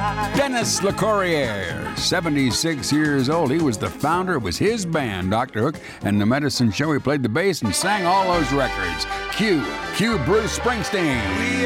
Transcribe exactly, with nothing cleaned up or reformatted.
Dennis LeCourrier, seventy-six years old. He was the founder. It was his band, Doctor Hook and the Medicine Show. He played the bass and sang all those records. Cue, cue Bruce Springsteen.